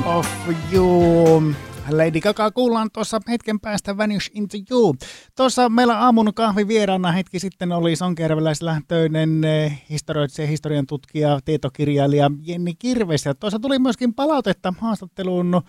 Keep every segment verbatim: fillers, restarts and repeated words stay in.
of You. Lady Gaga kuullaan tuossa hetken päästä Vanish into You. Tuossa meillä aamun kahvivieraana hetki sitten oli sonkeajärveläislähtöinen historioitsija, historian tutkija, tietokirjailija Jenni Kirves. Ja tuossa tuli myöskin palautetta haastatteluun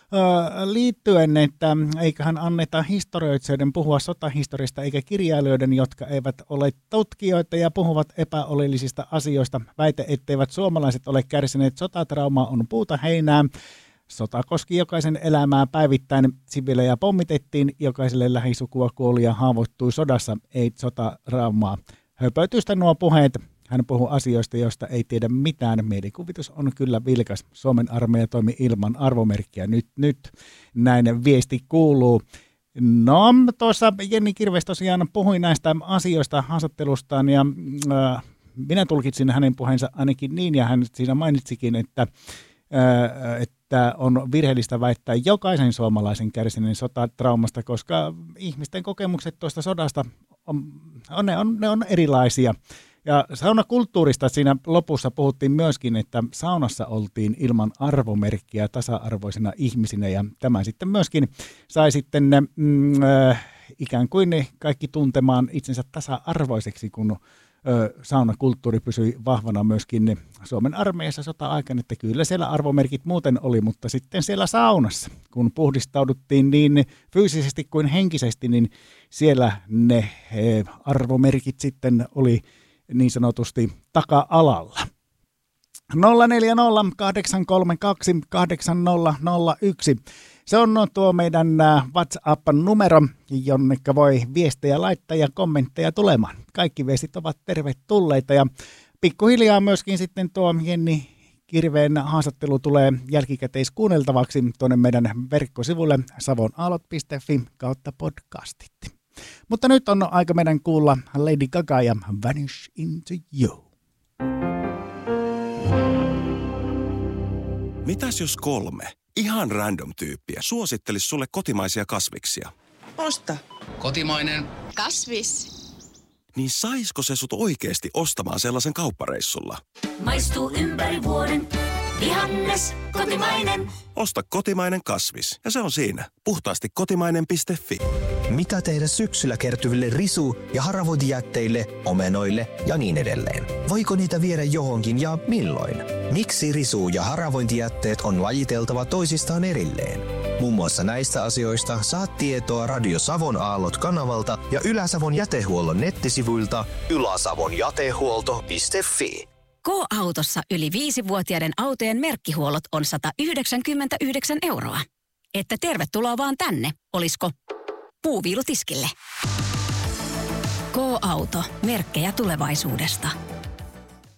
liittyen, että eiköhän anneta historioitsijoiden puhua sotahistoriasta eikä kirjailijoiden, jotka eivät ole tutkijoita ja puhuvat epäoleellisista asioista. Väite, etteivät suomalaiset ole kärsineet sotatraumaa, on puuta heinää. Sota koski jokaisen elämää päivittäin. Siviilejä pommitettiin, jokaiselle lähisukua kuoli ja haavoittui sodassa, ei sotatraumaa. Höpötystä nuo puheet. Hän puhuu asioista, joista ei tiedä mitään. Mielikuvitus on kyllä vilkas. Suomen armeija toimi ilman arvomerkkiä. Nyt, nyt näin viesti kuuluu. No, tuossa Jenni Kirves tosiaan puhui näistä asioista haastattelustaan ja äh, minä tulkitsin hänen puheensa ainakin niin, ja hän siinä mainitsikin, että, äh, että on virheellistä väittää jokaisen suomalaisen kärsineen sotatraumasta, koska ihmisten kokemukset tuosta sodasta on, on, ne, on, ne on erilaisia. Ja saunakulttuurista siinä lopussa puhuttiin myöskin, että saunassa oltiin ilman arvomerkkiä tasa-arvoisina ihmisinä, ja tämä sitten myöskin sai sitten mm, äh, ikään kuin kaikki tuntemaan itsensä tasa-arvoiseksi, kun äh, saunakulttuuri pysyi vahvana myöskin Suomen armeijassa sota-aikana, että kyllä siellä arvomerkit muuten oli, mutta sitten siellä saunassa, kun puhdistauduttiin niin fyysisesti kuin henkisesti, niin siellä ne äh, arvomerkit sitten oli niin sanotusti taka-alalla. nolla neljä nolla kahdeksan kolme kaksi kahdeksan nolla nolla yksi. Se on tuo meidän WhatsApp-numero, jonne voi viestejä laittaa ja kommentteja tulemaan. Kaikki viestit ovat tervetulleita ja pikkuhiljaa myöskin sitten tuo Jenni Kirveen haastattelu tulee jälkikäteiskuunneltavaksi tuonne meidän verkkosivulle savonaalot piste fi kautta podcastit. Mutta nyt on aika meidän kuulla Lady Gaga ja Vanish into You. Mitäs jos kolme ihan random tyyppiä suosittelisi sulle kotimaisia kasviksia? Osta. Kotimainen. Kasvis. Niin saisko se sut oikeesti ostamaan sellaisen kauppareissulla? Maistuu ympäri vuoden. Vihannes, kotimainen. Osta kotimainen kasvis ja se on siinä. Puhtaasti kotimainen piste fi. Mitä tehdä syksyllä kertyville risu- ja haravointijätteille, omenoille ja niin edelleen? Voiko niitä viedä johonkin ja milloin? Miksi risu- ja haravointijätteet on lajiteltava toisistaan erilleen? Muun muassa näistä asioista saat tietoa Radio Savon Aallot -kanavalta ja Ylä-Savon jätehuollon nettisivuilta yläsavonjatehuolto piste fi. K-autossa yli viisivuotiaiden autojen merkkihuollot on sata yhdeksänkymmentäyhdeksän euroa. Että tervetuloa vaan tänne, olisko puuviilutiskille. K-auto, merkkejä tulevaisuudesta.